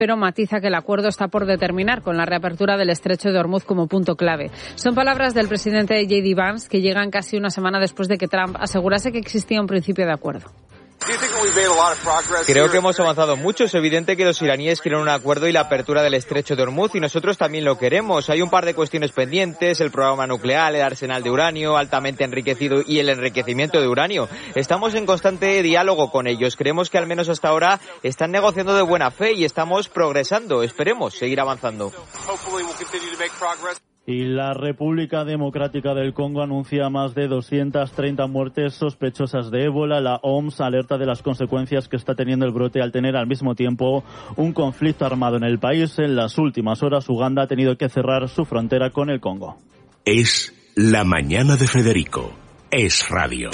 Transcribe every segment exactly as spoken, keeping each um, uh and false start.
pero matiza que el acuerdo está por determinar, con la reapertura del estrecho de Hormuz como punto clave. Son palabras del presidente J D Vance, que llegan casi una semana después de que Trump asegurase que existía un principio de acuerdo. Creo que hemos avanzado mucho. Es evidente que los iraníes quieren un acuerdo y la apertura del estrecho de Hormuz, y nosotros también lo queremos. Hay un par de cuestiones pendientes: el programa nuclear, el arsenal de uranio altamente enriquecido y el enriquecimiento de uranio. Estamos en constante diálogo con ellos. Creemos que al menos hasta ahora están negociando de buena fe y estamos progresando. Esperemos seguir avanzando. Y la República Democrática del Congo anuncia más de doscientas treinta muertes sospechosas de ébola. La O M S alerta de las consecuencias que está teniendo el brote al tener al mismo tiempo un conflicto armado en el país. En las últimas horas, Uganda ha tenido que cerrar su frontera con el Congo. Es la mañana de Federico. Es radio.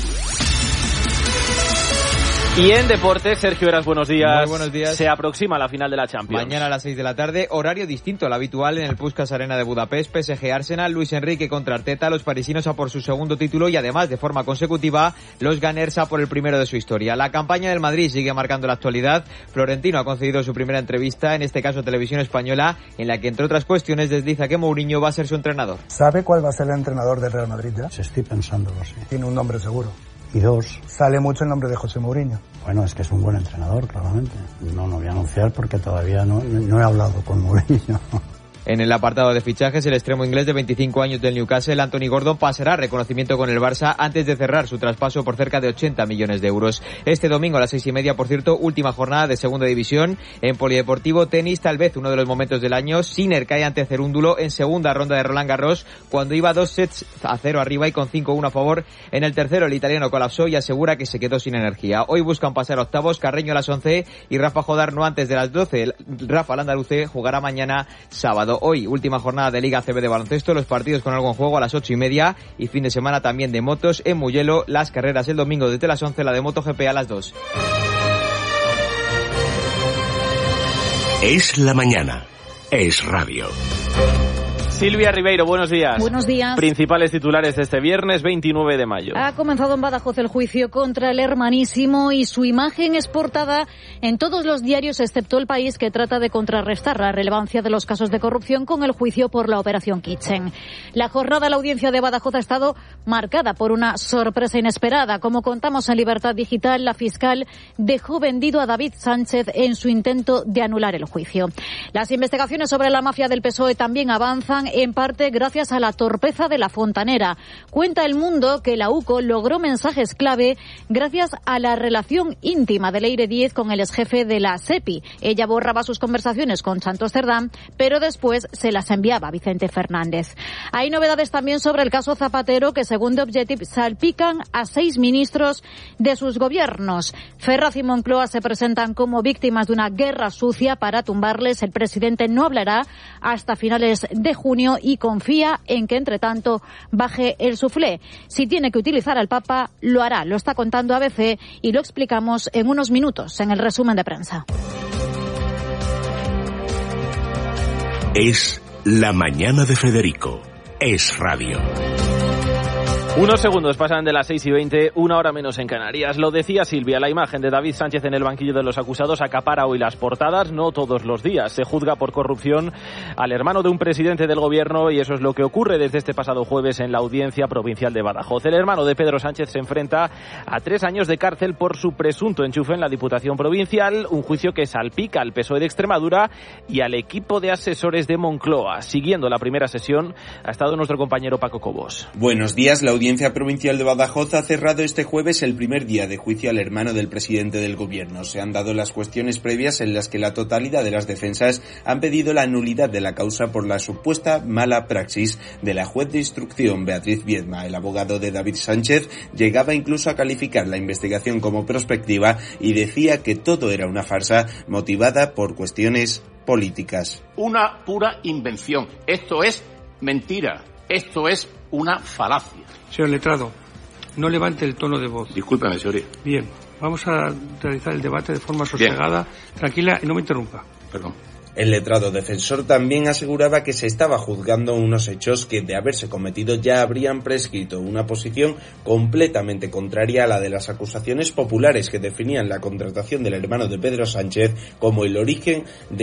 Y en deportes, Sergio Heras, buenos días. Muy buenos días. Se aproxima la final de la Champions. Mañana a las seis de la tarde, horario distinto al habitual en el Puskás Arena de Budapest. P S G Arsenal, Luis Enrique contra Arteta, los parisinos a por su segundo título y además de forma consecutiva los Gunners a por el primero de su historia. La campaña del Madrid sigue marcando la actualidad. Florentino ha concedido su primera entrevista, en este caso Televisión Española, en la que entre otras cuestiones desliza que Mourinho va a ser su entrenador. ¿Sabe cuál va a ser el entrenador del Real Madrid ya? Sí, estoy pensándolo, sí. Tiene un nombre seguro. Y dos. Sale mucho el nombre de José Mourinho. Bueno, es que es un buen entrenador, claramente. No lo voy a anunciar porque todavía no, no he hablado con Mourinho. En el apartado de fichajes, el extremo inglés de veinticinco años del Newcastle, Anthony Gordon, pasará reconocimiento con el Barça antes de cerrar su traspaso por cerca de ochenta millones de euros. Este domingo a las seis y media, por cierto, última jornada de segunda división. En polideportivo, tenis, tal vez uno de los momentos del año. Sinner cae ante Cerúndulo en segunda ronda de Roland Garros, cuando iba dos sets a cero arriba y con cinco uno a favor. En el tercero, el italiano colapsó y asegura que se quedó sin energía. Hoy buscan pasar a octavos, Carreño a las once y Rafa Jodar no antes de las doce. Rafa Landaluce jugará mañana sábado. Hoy, última jornada de Liga A C B de baloncesto, los partidos con algo en juego a las ocho y media y fin de semana también de motos en Mugello, las carreras el domingo desde las once, la de MotoGP a las dos. Es la mañana. Es radio. Silvia Ribeiro, buenos días. Buenos días. Principales titulares de este viernes veintinueve de mayo. Ha comenzado en Badajoz el juicio contra el hermanísimo y su imagen es portada en todos los diarios excepto El País, que trata de contrarrestar la relevancia de los casos de corrupción con el juicio por la Operación Kitchen. La jornada de la audiencia de Badajoz ha estado marcada por una sorpresa inesperada. Como contamos en Libertad Digital, la fiscal dejó vendido a David Sánchez en su intento de anular el juicio. Las investigaciones sobre la mafia del P S O E también avanzan, en parte gracias a la torpeza de la Fontanera. Cuenta El Mundo que la U C O logró mensajes clave gracias a la relación íntima de Leire Díez con el exjefe de la SEPI. Ella borraba sus conversaciones con Santos Cerdán, pero después se las enviaba a Vicente Fernández. Hay novedades también sobre el caso Zapatero, que según The Objective salpican a seis ministros de sus gobiernos. Ferraz y Moncloa se presentan como víctimas de una guerra sucia para tumbarles. El presidente no hablará hasta finales de junio y confía en que, entre tanto, baje el suflé. Si tiene que utilizar al Papa, lo hará. Lo está contando A B C y lo explicamos en unos minutos en el resumen de prensa. Es la mañana de Federico. Es radio. Unos segundos pasan de las seis y veinte, una hora menos en Canarias. Lo decía Silvia, la imagen de David Sánchez en el banquillo de los acusados acapara hoy las portadas, no todos los días. Se juzga por corrupción al hermano de un presidente del gobierno y eso es lo que ocurre desde este pasado jueves en la Audiencia Provincial de Badajoz. El hermano de Pedro Sánchez se enfrenta a tres años de cárcel por su presunto enchufe en la Diputación Provincial, un juicio que salpica al P S O E de Extremadura y al equipo de asesores de Moncloa. Siguiendo la primera sesión ha estado nuestro compañero Paco Cobos. Buenos días. La La Audiencia Provincial de Badajoz ha cerrado este jueves el primer día de juicio al hermano del presidente del gobierno. Se han dado las cuestiones previas en las que la totalidad de las defensas han pedido la nulidad de la causa por la supuesta mala praxis de la juez de instrucción Beatriz Viedma. El abogado de David Sánchez llegaba incluso a calificar la investigación como prospectiva y decía que todo era una farsa motivada por cuestiones políticas. Una pura invención. Esto es mentira. Esto es una falacia. Señor letrado, no levante el tono de voz. Discúlpeme, señoría. Bien, vamos a realizar el debate de forma sosegada, Bien. tranquila y no me interrumpa. Perdón. El letrado defensor también aseguraba que se estaba juzgando unos hechos que, de haberse cometido, ya habrían prescrito, una posición completamente contraria a la de las acusaciones populares que definían la contratación del hermano de Pedro Sánchez como el origen de